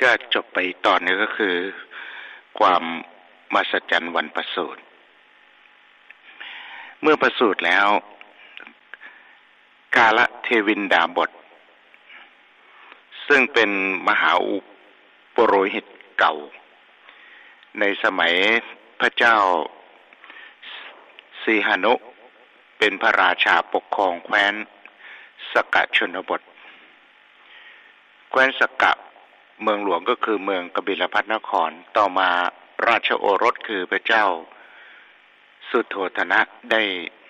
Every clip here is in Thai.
ก็จบไปตอนนี้ก็คือความมหัศจรรย์วันประสูติเมื่อประสูติแล้วกาลเทวินดาบทซึ่งเป็นมหาอุปโรหิตเก่าในสมัยพระเจ้าสีหนุเป็นพระราชาปกครองแคว้นสกชนบทแคว้นสกเมืองหลวงก็คือเมืองกบิลพัสนครต่อมาราชโอรสคือพระเจ้าสุโธทนะได้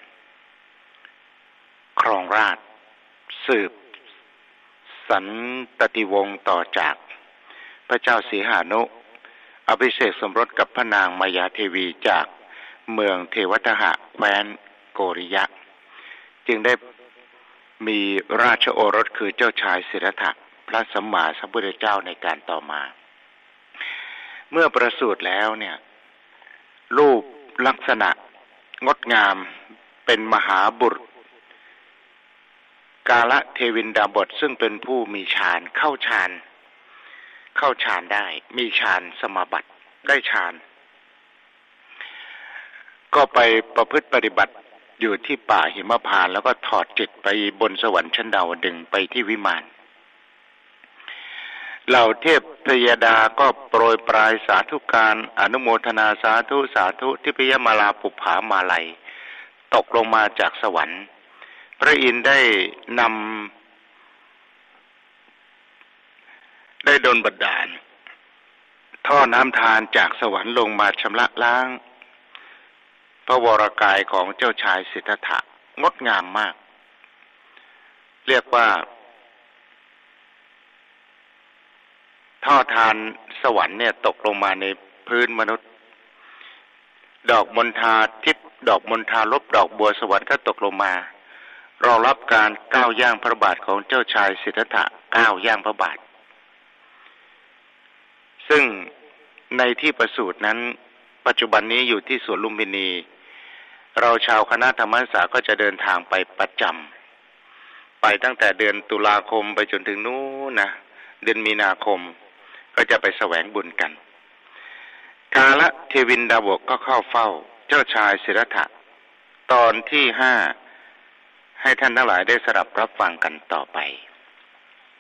ครองราชย์สืบสันตติวงศ์ต่อจากพระเจ้าสีหนุอภิเษกสมรสกับพระนางมายาเทวีจากเมืองเทวทหะแคว้นโกริยะจึงได้มีราชโอรสคือเจ้าชายสิทธัตถะพระสัมมาสัมพุทธเจ้าในการต่อมาเมื่อประสูติแล้วเนี่ยรูปลักษณะงดงามเป็นมหาบุรุษกาลเทวินดาบทซึ่งเป็นผู้มีฌานเข้าฌานได้มีฌานสมาบัติได้ฌานก็ไปประพฤติปฏิบัติอยู่ที่ป่าหิมพานต์แล้วก็ถอดจิตไปบนสวรรค์ชั้นดาวดึงส์ไปที่วิมานเหล่าเทพพยดาก็โปรยปลายสาธุการอนุโมทนาสาธุสาธุทิพยมาลาปุปผามาลัยตกลงมาจากสวรรค์พระอินทร์ได้ดลบันดาลท่อน้ำทานจากสวรรค์ลงมาชำระล้างพระวรกายของเจ้าชายสิทธัตถะงดงามมากเรียกว่าท่อทานสวรรค์เนี่ยตกลงมาในพื้นมนุษย์ดอกมณฑาทิพย์ดอกมณฑาลบดอกบัวสวรรค์ก็ตกลงมารอรับการก้าวย่างพระบาทของเจ้าชายสิทธัตถะก้าวย่างพระบาทซึ่งในที่ประสูตินั้นปัจจุบันนี้อยู่ที่สวนลุมพินีเราชาวคณะธรรมศึกษาก็จะเดินทางไปประจำไปตั้งแต่เดือนตุลาคมไปจนถึงนู้นนะเดือนมีนาคมก็จะไปแสวงบุญกันกาลเทวินดาบทก็เข้าเฝ้าเจ้าชายสิทธัตถะตอนที่5ให้ท่านทั้งหลายได้สดับรับฟังกันต่อไป